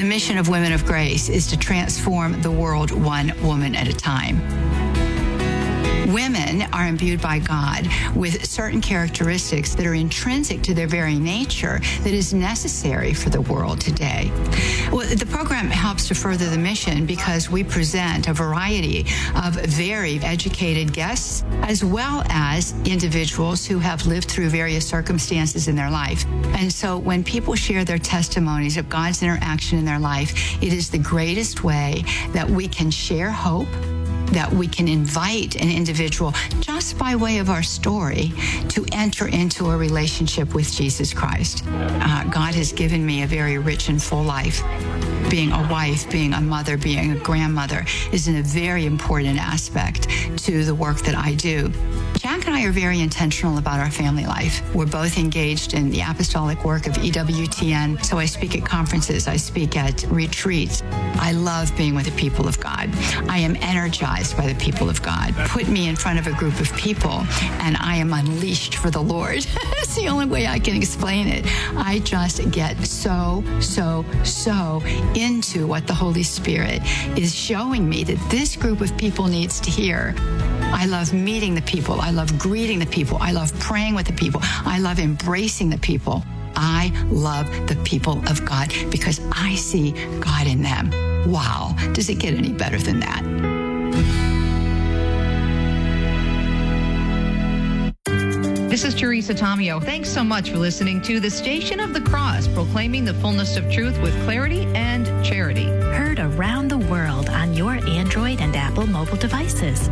The mission of Women of Grace is to transform the world one woman at a time. Women are imbued by God with certain characteristics that are intrinsic to their very nature that is necessary for the world today. Well, the program helps to further the mission because we present a variety of very educated guests as well as individuals who have lived through various circumstances in their life. And so when people share their testimonies of God's interaction in their life, it is the greatest way that we can share hope, that we can invite an individual just by way of our story to enter into a relationship with Jesus Christ. God has given me a very rich and full life. Being a wife, being a mother, being a grandmother is a very important aspect to the work that I do. Jack and I are very intentional about our family life. We're both engaged in the apostolic work of EWTN. So I speak at conferences, I speak at retreats. I love being with the people of God. I am energized by the people of God. Put me in front of a group of people and I am unleashed for the Lord. That's the only way I can explain it. I just get so into what the Holy Spirit is showing me that this group of people needs to hear. I love meeting the people. I love greeting the people. I love praying with the people. I love embracing the people. I love the people of God because I see God in them. Wow. Does it get any better than that? This is Teresa Tomeo. Thanks so much for listening to the Station of the Cross, proclaiming the fullness of truth with clarity and charity. Heard around the world on your Android and Apple mobile devices.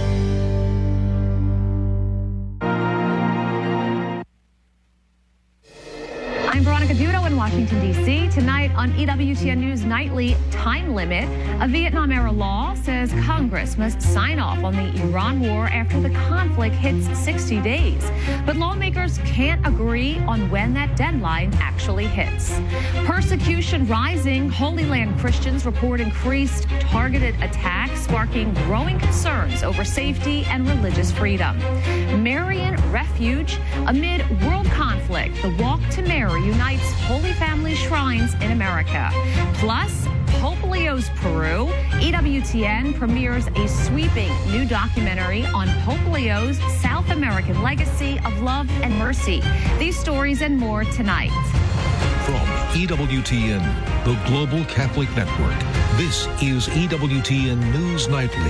I'm Veronica Dudo in Washington, D.C. Tonight on EWTN News Nightly Time Limit, a Vietnam-era law says Congress must sign off on the Iran war after the conflict hits 60 days. But lawmakers can't agree on when that deadline actually hits. Persecution rising. Holy Land Christians report increased targeted attacks, sparking growing concerns over safety and religious freedom. Marian Refuge. Amid world conflict, the Walk to Mary unites Holy Family shrines in America. Plus, Pope Leo's Peru. EWTN premieres a sweeping new documentary on Pope Leo's South American legacy of love and mercy. These stories and more tonight. From EWTN, the Global Catholic Network, this is EWTN News Nightly.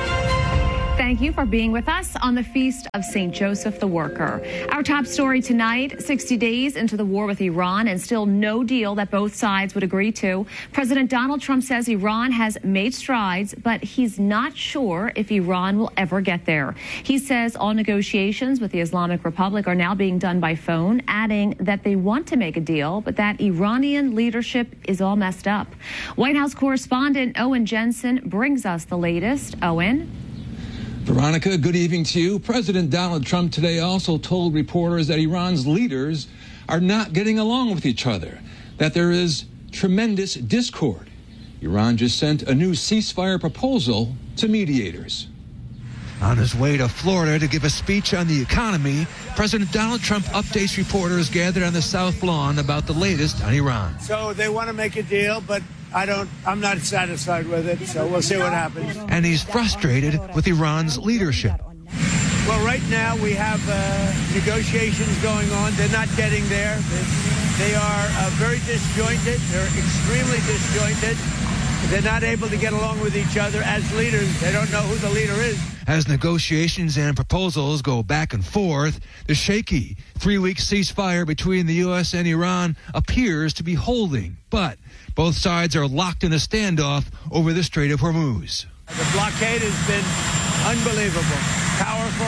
Thank you for being with us on the Feast of St. Joseph the Worker. Our top story tonight, 60 days into the war with Iran and still no deal that both sides would agree to. President Donald Trump says Iran has made strides, but he's not sure if Iran will ever get there. He says all negotiations with the Islamic Republic are now being done by phone, adding that they want to make a deal, but that Iranian leadership is all messed up. White House correspondent Owen Jensen brings us the latest. Owen? Veronica, good evening to you. President Donald Trump today also told reporters that Iran's leaders are not getting along with each other, that there is tremendous discord. Iran just sent a new ceasefire proposal to mediators. On his way to Florida to give a speech on the economy, President Donald Trump updates reporters gathered on the South Lawn about the latest on Iran. So they want to make a deal, but I'm not satisfied with it, so we'll see what happens. And he's frustrated with Iran's leadership. Well, right now we have negotiations going on. They're not getting there. They are very disjointed. They're extremely disjointed. They're not able to get along with each other as leaders. They don't know who the leader is. As negotiations and proposals go back and forth, the shaky 3-week ceasefire between the U.S. and Iran appears to be holding. But both sides are locked in a standoff over the Strait of Hormuz. The blockade has been unbelievable, powerful,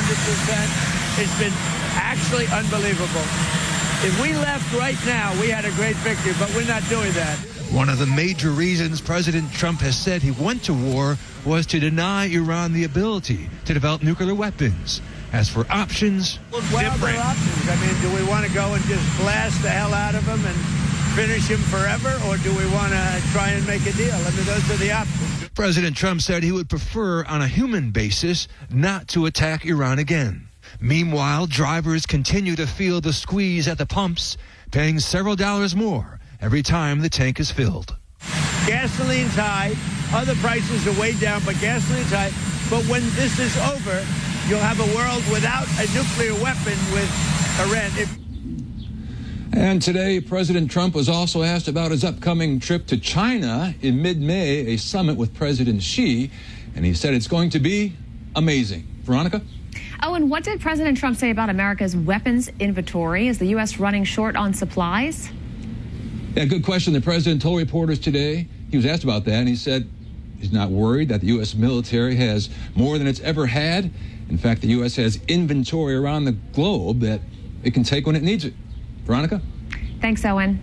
100%. It's been actually unbelievable. If we left right now, we had a great victory, but we're not doing that. One of the major reasons President Trump has said he went to war was to deny Iran the ability to develop nuclear weapons. As for options, well, there are options. I mean, do we want to go and just blast the hell out of him and finish him forever, or do we want to try and make a deal? I mean, those are the options. President Trump said he would prefer, on a human basis, not to attack Iran again. Meanwhile, drivers continue to feel the squeeze at the pumps, paying several dollars more every time the tank is filled. Gasoline's high. Other prices are way down, but gasoline's high. But when this is over, you'll have a world without a nuclear weapon with Iran. And today, President Trump was also asked about his upcoming trip to China in mid-May, a summit with President Xi, and he said it's going to be amazing. Veronica? Oh, and what did President Trump say about America's weapons inventory? Is the U.S. running short on supplies? Yeah, good question. The president told reporters today, he was asked about that, and he said he's not worried that the U.S. military has more than it's ever had. In fact, the U.S. has inventory around the globe that it can take when it needs it. Veronica? Thanks, Owen.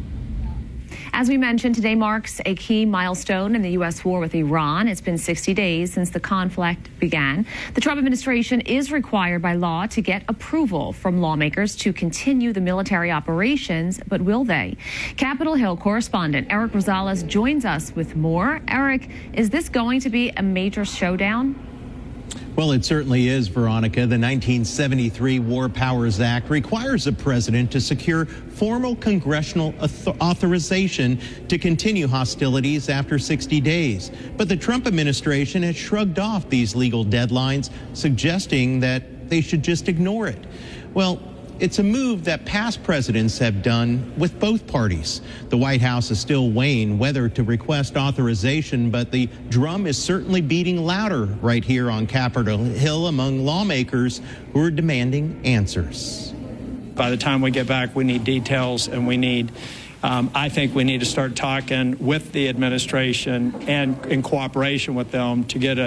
As we mentioned, today marks a key milestone in the U.S. war with Iran. It's been 60 days since the conflict began. The Trump administration is required by law to get approval from lawmakers to continue the military operations, but will they? Capitol Hill correspondent Eric Rosales joins us with more. Eric, is this going to be a major showdown? Well, it certainly is, Veronica. The 1973 War Powers Act requires a president to secure formal congressional authorization to continue hostilities after 60 days. But the Trump administration has shrugged off these legal deadlines, suggesting that they should just ignore it. Well, it's a move that past presidents have done with both parties. The White House is still weighing whether to request authorization, but the drum is certainly beating louder right here on Capitol Hill among lawmakers who are demanding answers. By the time we get back, we need details, and we need, I think we need to start talking with the administration and in cooperation with them to get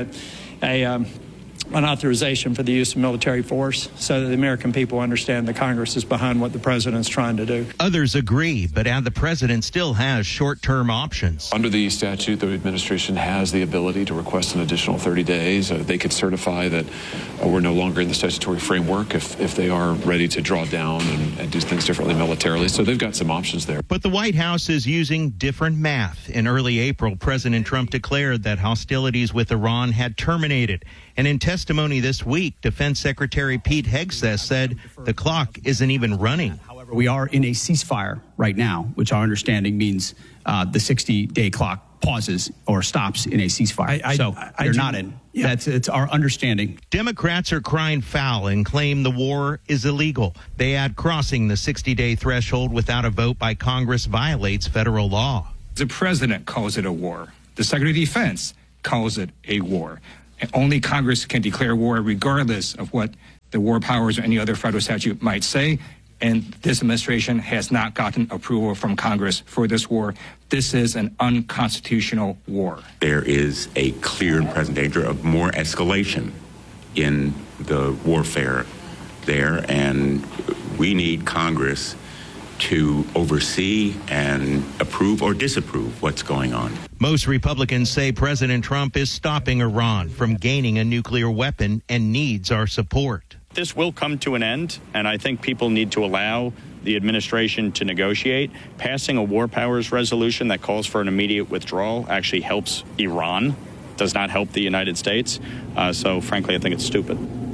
an authorization for the use of military force so that the American people understand the Congress is behind what the president's trying to do. Others agree, but add the president still has short-term options. Under the statute, the administration has the ability to request an additional 30 days. They could certify that we're no longer in the statutory framework if they are ready to draw down and do things differently militarily. So they've got some options there. But the White House is using different math. In early April, President Trump declared that hostilities with Iran had terminated. And in testimony this week, Defense Secretary Pete Hegseth said the clock isn't even running. However, we are in a ceasefire right now, which our understanding means the 60-day clock pauses or stops in a ceasefire. You're not in. Yeah. It's our understanding. Democrats are crying foul and claim the war is illegal. They add crossing the 60-day threshold without a vote by Congress violates federal law. The president calls it a war. The Secretary of Defense calls it a war. And only Congress can declare war regardless of what the war powers or any other federal statute might say. And this administration has not gotten approval from Congress for this war. This is an unconstitutional war. There is a clear and present danger of more escalation in the warfare there, and we need Congress to oversee and approve or disapprove what's going on. Most Republicans say President Trump is stopping Iran from gaining a nuclear weapon and needs our support. This will come to an end, and I think people need to allow the administration to negotiate. Passing a war powers resolution that calls for an immediate withdrawal actually helps Iran, does not help the United States. So frankly, I think it's stupid.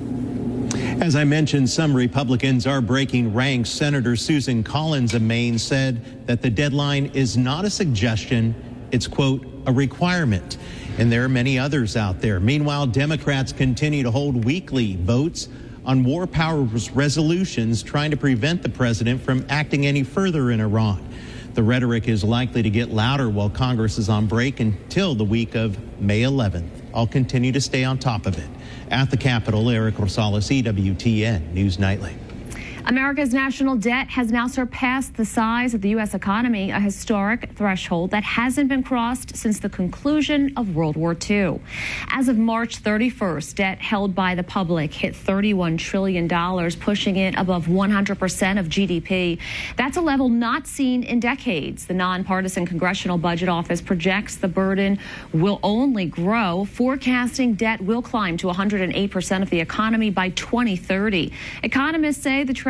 As I mentioned, some Republicans are breaking ranks. Senator Susan Collins of Maine said that the deadline is not a suggestion. It's, quote, a requirement. And there are many others out there. Meanwhile, Democrats continue to hold weekly votes on war powers resolutions trying to prevent the president from acting any further in Iran. The rhetoric is likely to get louder while Congress is on break until the week of May 11th. I'll continue to stay on top of it. At the Capitol, Eric Rosales, EWTN News Nightly. America's national debt has now surpassed the size of the U.S. economy, a historic threshold that hasn't been crossed since the conclusion of World War II. As of March 31st, debt held by the public hit $31 trillion, pushing it above 100% of GDP. That's a level not seen in decades. The nonpartisan Congressional Budget Office projects the burden will only grow, forecasting debt will climb to 108% of the economy by 2030. Economists say the Treasury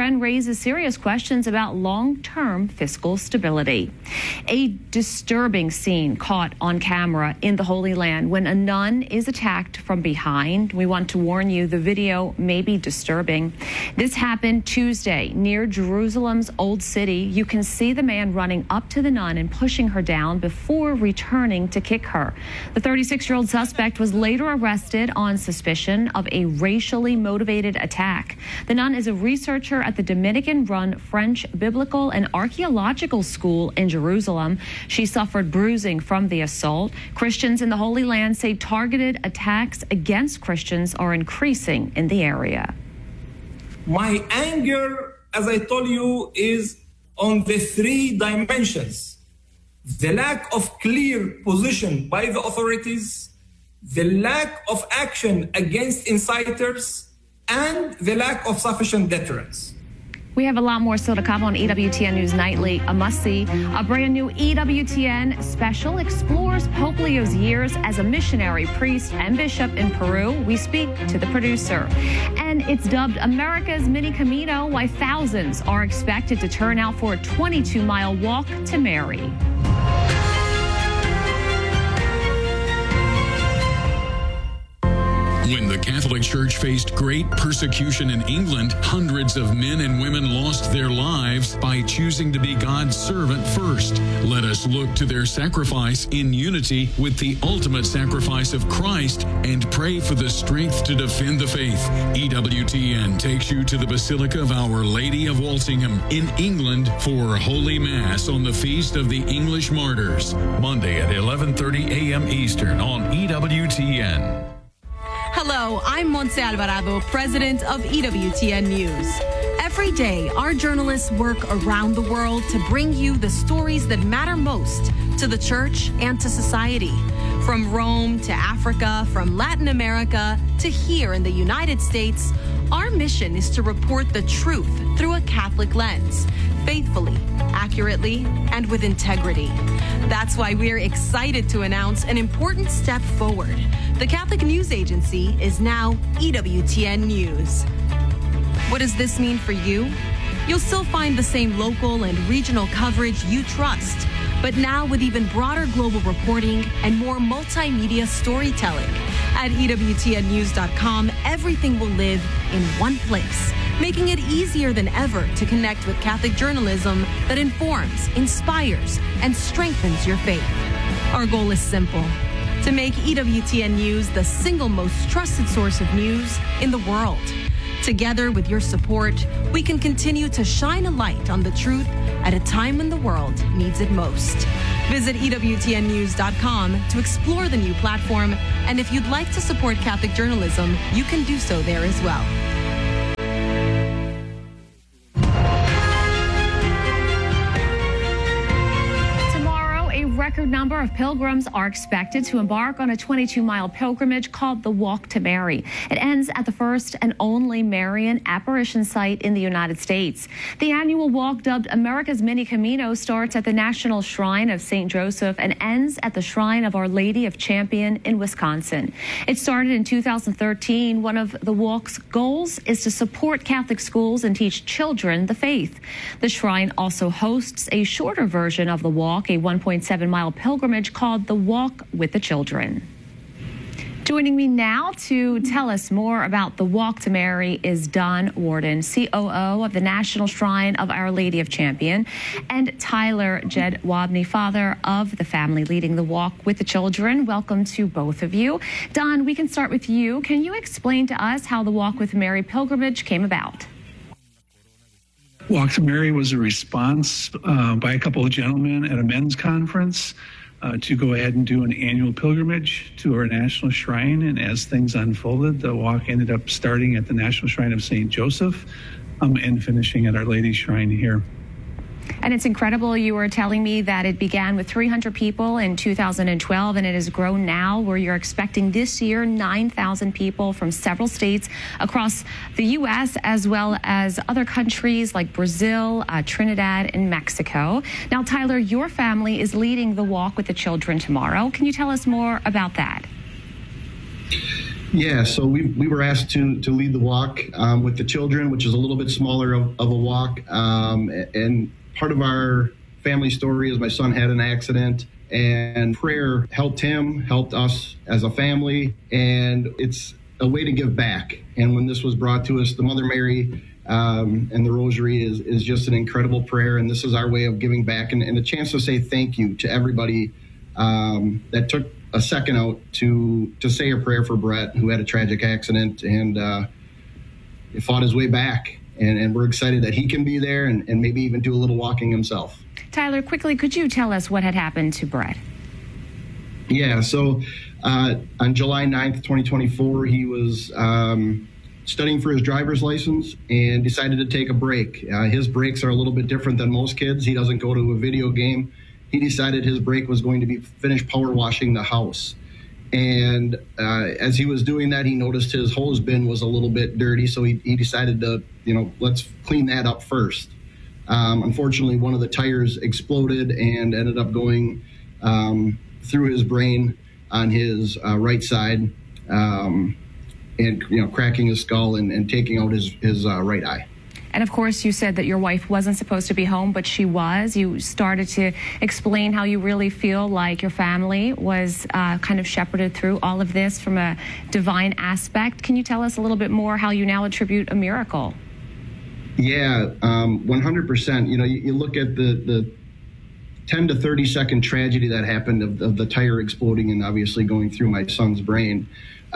trend raises serious questions about long-term fiscal stability. A disturbing scene caught on camera in the Holy Land when a nun is attacked from behind. We want to warn you, the video may be disturbing. This happened Tuesday near Jerusalem's Old City. You can see the man running up to the nun and pushing her down before returning to kick her. The 36-year-old suspect was later arrested on suspicion of a racially motivated attack. The nun is a researcher at the Dominican-run French Biblical and Archaeological School in Jerusalem. She suffered bruising from the assault. Christians in the Holy Land say targeted attacks against Christians are increasing in the area. My anger, as I told you, is on the three dimensions: the lack of clear position by the authorities, the lack of action against inciters, and the lack of sufficient deterrence. We have a lot more still to come on EWTN News Nightly. A must-see. A brand new EWTN special explores Pope Leo's years as a missionary, priest, and bishop in Peru. We speak to the producer. And it's dubbed America's Mini Camino, why thousands are expected to turn out for a 22-mile walk to Mary. When the Catholic Church faced great persecution in England, hundreds of men and women lost their lives by choosing to be God's servant first. Let us look to their sacrifice in unity with the ultimate sacrifice of Christ and pray for the strength to defend the faith. EWTN takes you to the Basilica of Our Lady of Walsingham in England for Holy Mass on the Feast of the English Martyrs, Monday at 11:30 a.m. Eastern on EWTN. Hello, I'm Montse Alvarado, president of EWTN News. Every day, our journalists work around the world to bring you the stories that matter most to the church and to society. From Rome to Africa, from Latin America to here in the United States, our mission is to report the truth through a Catholic lens, faithfully, accurately, and with integrity. That's why we're excited to announce an important step forward. The Catholic News Agency is now EWTN News. What does this mean for you? You'll still find the same local and regional coverage you trust, but now with even broader global reporting and more multimedia storytelling. At EWTNnews.com, everything will live in one place, making it easier than ever to connect with Catholic journalism that informs, inspires, and strengthens your faith. Our goal is simple: to make EWTN News the single most trusted source of news in the world. Together with your support, we can continue to shine a light on the truth at a time when the world needs it most. Visit EWTNnews.com to explore the new platform, and if you'd like to support Catholic journalism, you can do so there as well. Record number of pilgrims are expected to embark on a 22-mile pilgrimage called the Walk to Mary. It ends at the first and only Marian apparition site in the United States. The annual walk, dubbed America's Mini Camino, starts at the National Shrine of St. Joseph and ends at the Shrine of Our Lady of Champion in Wisconsin. It started in 2013. One of the walk's goals is to support Catholic schools and teach children the faith. The shrine also hosts a shorter version of the walk, a 1.7-mile pilgrimage called the Walk with the Children. Joining me now to tell us more about the Walk to Mary is Don Warden, COO of the National Shrine of Our Lady of Champion, and Tyler Jed Wabney, father of the family leading the Walk with the Children. Welcome to both of you. Don, we can start with you. Can you explain to us how the Walk with Mary pilgrimage came about? Walk to Mary was a response by a couple of gentlemen at a men's conference to go ahead and do an annual pilgrimage to our national shrine. And as things unfolded, the walk ended up starting at the National Shrine of St. Joseph and finishing at Our Lady's Shrine here. And it's incredible. You were telling me that it began with 300 people in 2012, and it has grown now where you're expecting this year 9,000 people from several states across the U.S. as well as other countries like Brazil, Trinidad, and Mexico. Now, Tyler, your family is leading the Walk with the Children tomorrow. Can you tell us more about that? Yeah, so we were asked to lead the walk with the children, which is a little bit smaller of a walk. And part of our family story is my son had an accident, and prayer helped him, helped us as a family, and it's a way to give back. And when this was brought to us, the Mother Mary and the Rosary is just an incredible prayer, and this is our way of giving back and a chance to say thank you to everybody that took a second out to say a prayer for Brett, who had a tragic accident and fought his way back. And we're excited that he can be there and maybe even do a little walking himself. Tyler, quickly, could you tell us what had happened to Brett? Yeah, so on July 9th, 2024, he was studying for his driver's license and decided to take a break. His breaks are a little bit different than most kids. He doesn't go to a video game. He decided his break was going to be finish power washing the house. And as he was doing that, he noticed his hose bin was a little bit dirty. So he decided to, let's clean that up first. Unfortunately, one of the tires exploded and ended up going through his brain on his right side and, cracking his skull and taking out his right eye. And of course, you said that your wife wasn't supposed to be home, but she was. You started to explain how you really feel like your family was kind of shepherded through all of this from a divine aspect. Can you tell us a little bit more how you now attribute a miracle? Yeah, 100%. You look at the 10 to 30 second tragedy that happened of the tire exploding and obviously going through my son's brain.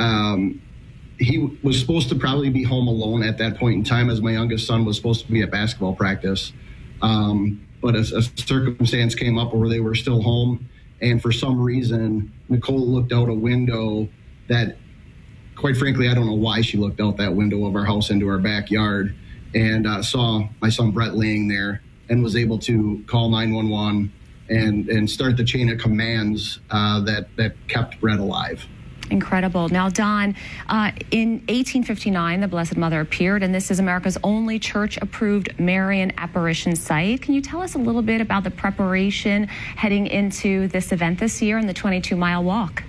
He was supposed to probably be home alone at that point in time, as my youngest son was supposed to be at basketball practice. But a circumstance came up where they were still home. And for some reason, Nicole looked out a window that, quite frankly, I don't know why she looked out that window of our house into our backyard and saw my son Brett laying there and was able to call 911 and start the chain of commands that kept Brett alive. Incredible. Now, Don, in 1859, the Blessed Mother appeared, and this is America's only church-approved Marian apparition site. Can you tell us a little bit about the preparation heading into this event this year and the 22-mile walk?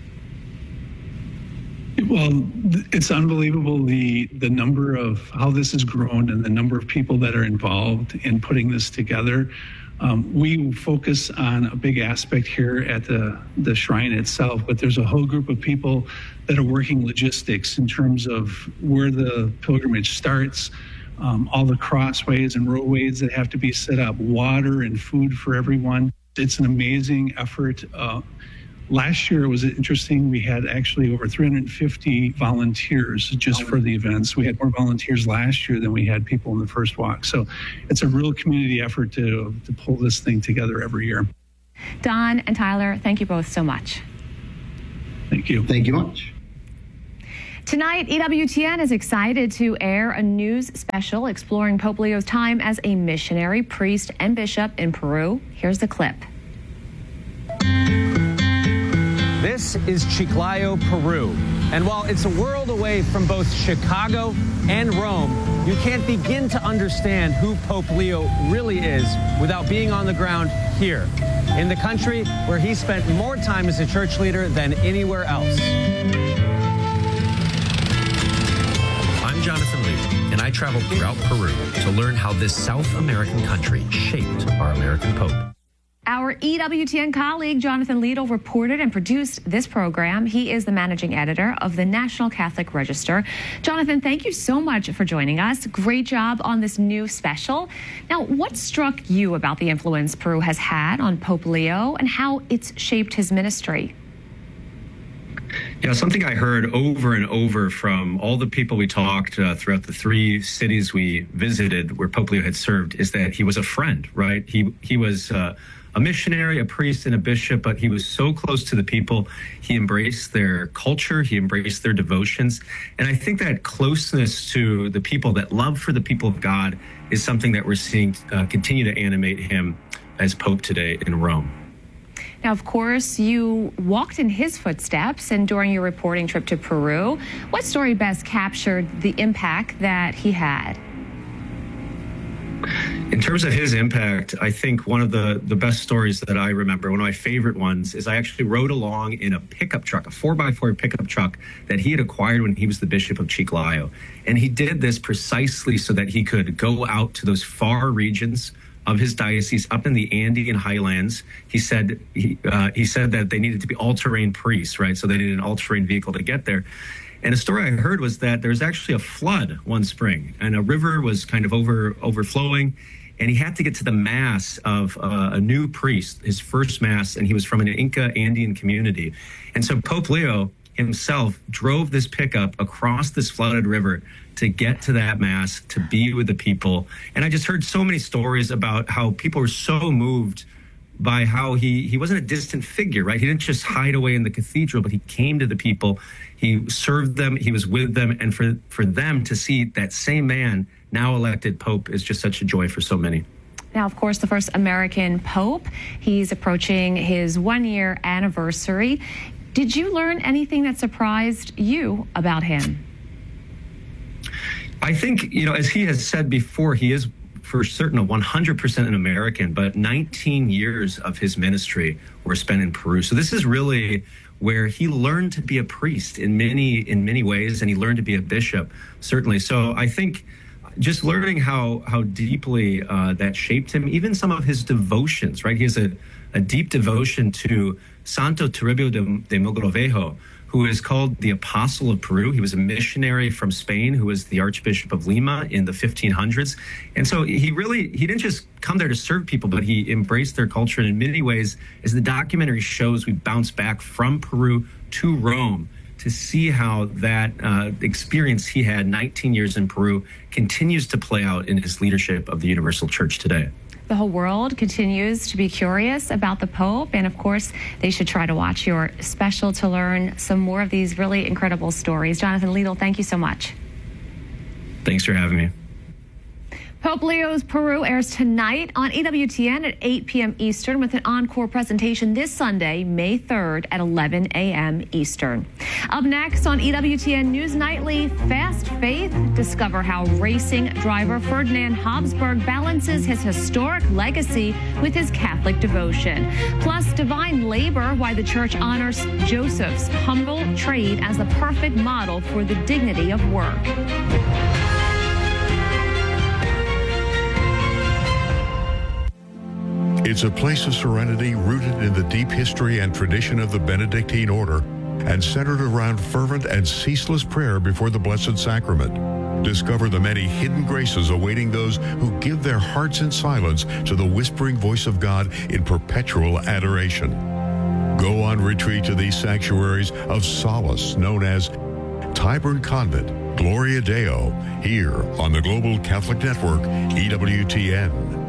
Well, it's unbelievable the number of how this has grown and the number of people that are involved in putting this together. We focus on a big aspect here at the shrine itself, but there's a whole group of people that are working logistics in terms of where the pilgrimage starts, all the crossways and roadways that have to be set up, water and food for everyone. It's an amazing effort. Last year it was interesting. We had actually over 350 volunteers just for the events. We had more volunteers last year than we had people in the first walk. So it's a real community effort to pull this thing together every year. Don and Tyler, thank you both so much. Thank you. Thank you much. Tonight, EWTN is excited to air a news special exploring Pope Leo's time as a missionary, priest, and bishop in Peru. Here's the clip. This is Chiclayo, Peru. And while it's a world away from both Chicago and Rome, you can't begin to understand who Pope Leo really is without being on the ground here, in the country where he spent more time as a church leader than anywhere else. I'm Jonathan Lee, and I traveled throughout Peru to learn how this South American country shaped our American Pope. Our EWTN colleague, Jonathan Liedl, reported and produced this program. He is the managing editor of the National Catholic Register. Jonathan, thank you so much for joining us. Great job on this new special. Now, what struck you about the influence Peru has had on Pope Leo and how it's shaped his ministry? Yeah, something I heard over and over from all the people we talked throughout the 3 cities we visited where Pope Leo had served is that he was a friend, right? He was a missionary, a priest, and a bishop, but he was so close to the people. He embraced their culture. He embraced their devotions. And I think that closeness to the people, that love for the people of God, is something that we're seeing continue to animate him as Pope today in Rome. Now, of course, you walked in his footsteps, and during your reporting trip to Peru, what story best captured the impact that he had? In In terms of his impact, I think one of the best stories that I remember, one of my favorite ones, is I actually rode along in a pickup truck, a 4x4 pickup truck that he had acquired when he was the Bishop of Chiclayo. And he did this precisely so that he could go out to those far regions of his diocese up in the Andean highlands. He said that they needed to be all-terrain priests, right? So they needed an all-terrain vehicle to get there. And a story I heard was that there was actually a flood one spring, and a river was kind of overflowing, and he had to get to the mass of a new priest, his first mass, and he was from an Inca Andean community. And so Pope Leo himself drove this pickup across this flooded river to get to that mass, to be with the people. And I just heard so many stories about how people were so moved by how he wasn't a distant figure, right? He didn't just hide away in the cathedral, but he came to the people, he served them, he was with them, and for them to see that same man now elected Pope is just such a joy for so many. Now, of course, the first American Pope, he's approaching his 1-year anniversary. Did you learn anything that surprised you about him? I think, as he has said before, he is for certain a 100% an American, but 19 years of his ministry were spent in Peru. So this is really where he learned to be a priest in many ways, and he learned to be a bishop, certainly. So I think just learning how deeply that shaped him, even some of his devotions, right? He has a deep devotion to Santo Toribio de Mogrovejo, who is called the Apostle of Peru. He was a missionary from Spain who was the Archbishop of Lima in the 1500s. And so he didn't just come there to serve people, but he embraced their culture. And in many ways, as the documentary shows, we bounce back from Peru to Rome to see how that experience he had 19 years in Peru continues to play out in his leadership of the Universal Church today. The whole world continues to be curious about the Pope, and of course, they should try to watch your special to learn some more of these really incredible stories. Jonathan Liedl, thank you so much. Thanks for having me. Pope Leo's Peru airs tonight on EWTN at 8 p.m. Eastern with an encore presentation this Sunday, May 3rd at 11 a.m. Eastern. Up next on EWTN News Nightly, Fast Faith. Discover how racing driver Ferdinand Habsburg balances his historic legacy with his Catholic devotion. Plus, Divine Labor, why the Church honors Joseph's humble trade as the perfect model for the dignity of work. It's a place of serenity rooted in the deep history and tradition of the Benedictine order and centered around fervent and ceaseless prayer before the Blessed Sacrament. Discover the many hidden graces awaiting those who give their hearts in silence to the whispering voice of God in perpetual adoration. Go on retreat to these sanctuaries of solace known as Tyburn Convent, Gloria Deo, here on the Global Catholic Network, EWTN.